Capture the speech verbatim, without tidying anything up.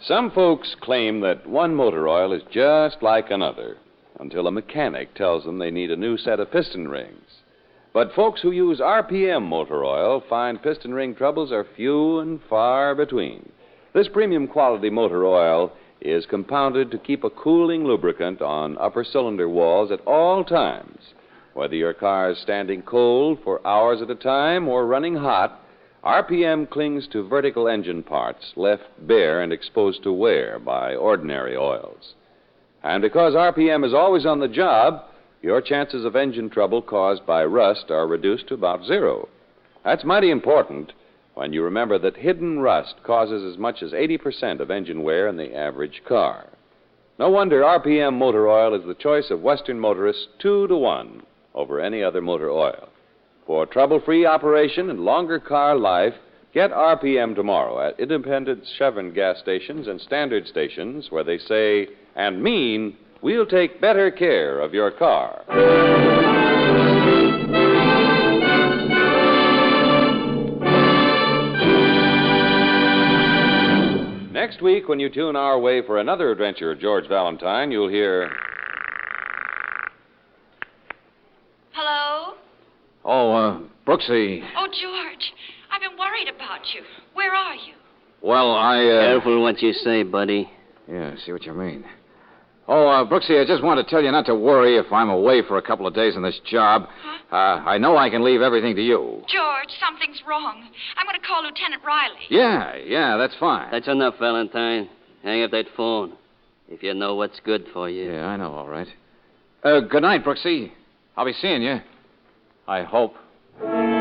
Some folks claim that one motor oil is just like another until a mechanic tells them they need a new set of piston rings. But folks who use R P M motor oil find piston ring troubles are few and far between. This premium quality motor oil is compounded to keep a cooling lubricant on upper cylinder walls at all times. Whether your car is standing cold for hours at a time or running hot, R P M clings to vertical engine parts left bare and exposed to wear by ordinary oils. And because R P M is always on the job, your chances of engine trouble caused by rust are reduced to about zero. That's mighty important when you remember that hidden rust causes as much as eighty percent of engine wear in the average car. No wonder R P M motor oil is the choice of Western motorists two to one over any other motor oil. For trouble-free operation and longer car life, get R P M tomorrow at independent Chevron gas stations and standard stations where they say and mean, we'll take better care of your car. Next week, when you tune our way for another adventure of George Valentine, you'll hear... Hello? Oh, uh, Brooksy. Oh, George, I've been worried about you. Where are you? Well, I, uh... Careful what you say, buddy. Yeah, I see what you mean. Oh, uh, Brooksy, I just want to tell you not to worry if I'm away for a couple of days on this job. Huh? Uh, I know I can leave everything to you. George, something's wrong. I'm going to call Lieutenant Riley. Yeah, yeah, that's fine. That's enough, Valentine. Hang up that phone. If you know what's good for you. Yeah, I know, all right. Uh, good night, Brooksy. I'll be seeing you. I hope.